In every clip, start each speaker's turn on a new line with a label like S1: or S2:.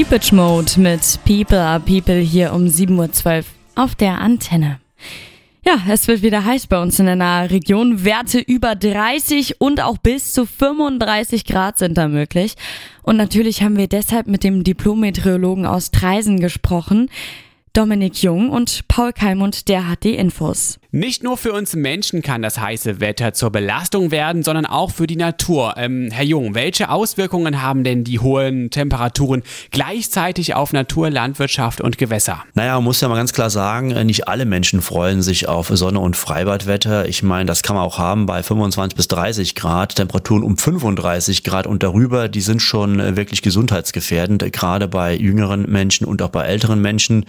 S1: Depeche Mode mit People are People hier um 7.12 Uhr auf der Antenne. Ja, es wird wieder heiß bei uns in der nahen Region. Werte über 30 und auch bis zu 35 Grad sind da möglich. Und natürlich haben wir deshalb mit dem Diplom-Meteorologen aus Traisen gesprochen, Dominik Jung, und Paul Keimund, der hat die Infos.
S2: Nicht nur für uns Menschen kann das heiße Wetter zur Belastung werden, sondern auch für die Natur. Herr Jung, welche Auswirkungen haben denn die hohen Temperaturen gleichzeitig auf Natur, Landwirtschaft und Gewässer?
S3: Naja, man muss ja mal ganz klar sagen, nicht alle Menschen freuen sich auf Sonne- und Freibadwetter. Ich meine, das kann man auch haben bei 25 bis 30 Grad. Temperaturen um 35 Grad und darüber, die sind schon wirklich gesundheitsgefährdend, gerade bei jüngeren Menschen und auch bei älteren Menschen,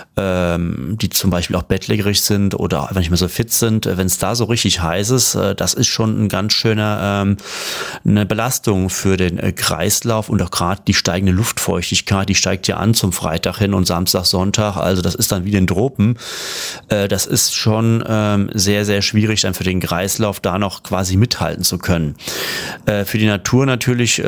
S3: die zum Beispiel auch bettlägerig sind oder einfach nicht mehr so fit sind. Wenn es da so richtig heiß ist, das ist schon ein ganz schöner eine Belastung für den Kreislauf und auch gerade die steigende Luftfeuchtigkeit, die steigt ja an zum Freitag hin und Samstag, Sonntag, also das ist dann wie den Tropen. Das ist schon sehr, sehr schwierig dann für den Kreislauf da noch quasi mithalten zu können. Für die Natur natürlich,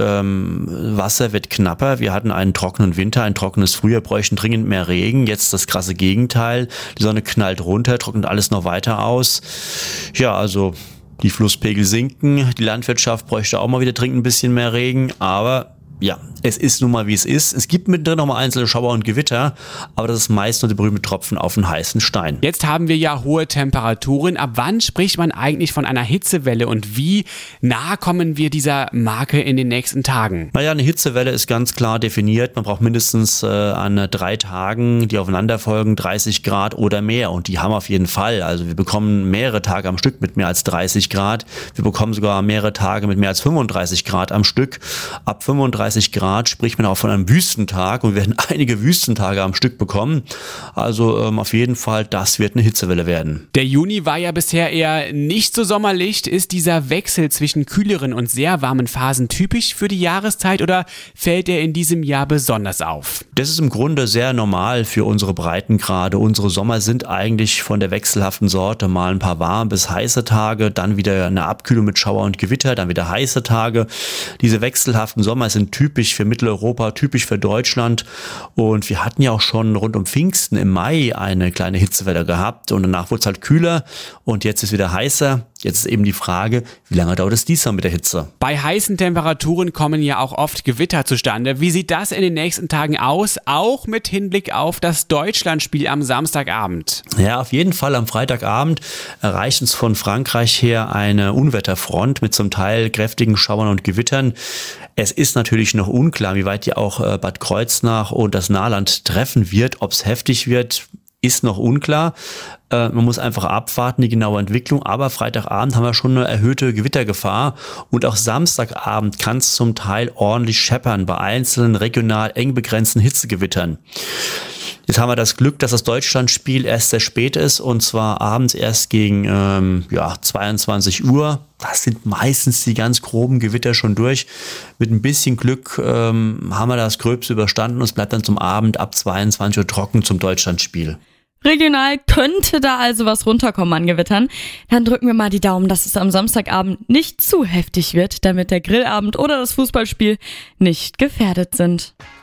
S3: Wasser wird knapper. Wir hatten einen trockenen Winter, ein trockenes Frühjahr, bräuchten dringend mehr Regen. Jetzt das krasse Gegenteil. Die Sonne knallt runter, trocknet alles noch weiter aus. Ja, also die Flusspegel sinken. Die Landwirtschaft bräuchte auch mal wieder dringend ein bisschen mehr Regen. Aber ja, es ist nun mal wie es ist. Es gibt mittendrin noch mal einzelne Schauer und Gewitter, aber das ist meist nur der berühmte Tropfen auf den heißen Stein.
S2: Jetzt haben wir ja hohe Temperaturen. Ab wann spricht man eigentlich von einer Hitzewelle und wie nah kommen wir dieser Marke in den nächsten Tagen?
S3: Naja, eine Hitzewelle ist ganz klar definiert. Man braucht mindestens an 3 Tagen, die aufeinander folgen, 30 Grad oder mehr. Und die haben wir auf jeden Fall. Also wir bekommen mehrere Tage am Stück mit mehr als 30 Grad. Wir bekommen sogar mehrere Tage mit mehr als 35 Grad am Stück. Ab 35 Grad spricht man auch von einem Wüstentag und wir werden einige Wüstentage am Stück bekommen. Also auf jeden Fall, das wird eine Hitzewelle werden.
S2: Der Juni war ja bisher eher nicht so sommerlich. Ist dieser Wechsel zwischen kühleren und sehr warmen Phasen typisch für die Jahreszeit oder fällt er in diesem Jahr besonders auf?
S3: Das ist im Grunde sehr normal für unsere Breitengrade. Unsere Sommer sind eigentlich von der wechselhaften Sorte, mal ein paar warme bis heiße Tage, dann wieder eine Abkühlung mit Schauer und Gewitter, dann wieder heiße Tage. Diese wechselhaften Sommer sind typisch für Mitteleuropa, typisch für Deutschland. Und wir hatten ja auch schon rund um Pfingsten im Mai eine kleine Hitzewelle gehabt und danach wurde es halt kühler und jetzt ist wieder heißer. Jetzt ist eben die Frage, wie lange dauert es diesmal mit der Hitze?
S2: Bei heißen Temperaturen kommen ja auch oft Gewitter zustande. Wie sieht das in den nächsten Tagen aus, auch mit Hinblick auf das Deutschlandspiel am Samstagabend?
S3: Ja, auf jeden Fall am Freitagabend erreicht uns von Frankreich her eine Unwetterfront mit zum Teil kräftigen Schauern und Gewittern. Es ist natürlich noch unklar, wie weit ja auch Bad Kreuznach und das Nahland treffen wird. Ob es heftig wird, ist noch unklar. Man muss einfach abwarten, die genaue Entwicklung. Aber Freitagabend haben wir schon eine erhöhte Gewittergefahr. Und auch Samstagabend kann es zum Teil ordentlich scheppern bei einzelnen regional eng begrenzten Hitzegewittern. Jetzt haben wir das Glück, dass das Deutschlandspiel erst sehr spät ist und zwar abends erst gegen 22 Uhr. Das sind meistens die ganz groben Gewitter schon durch. Mit ein bisschen Glück haben wir das Gröbste überstanden und es bleibt dann zum Abend ab 22 Uhr trocken zum Deutschlandspiel.
S1: Regional könnte da also was runterkommen an Gewittern. Dann drücken wir mal die Daumen, dass es am Samstagabend nicht zu heftig wird, damit der Grillabend oder das Fußballspiel nicht gefährdet sind.